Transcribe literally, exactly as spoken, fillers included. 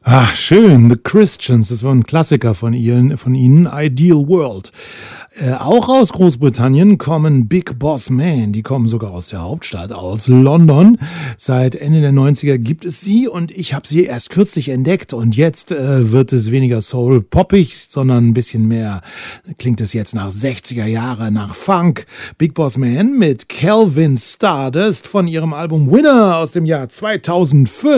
Ach, schön. The Christians, das war ein Klassiker von ihnen, von ihnen Ideal World. Äh, auch aus Großbritannien kommen Big Boss Man. Die kommen sogar aus der Hauptstadt, aus London. Seit Ende der neunziger gibt es sie und ich habe sie erst kürzlich entdeckt. Und jetzt äh, wird es weniger soul-poppig, sondern ein bisschen mehr, klingt es jetzt nach sechziger Jahre, nach Funk. Big Boss Man mit Calvin Stardust von ihrem Album Winner aus dem Jahr zweitausendfünf.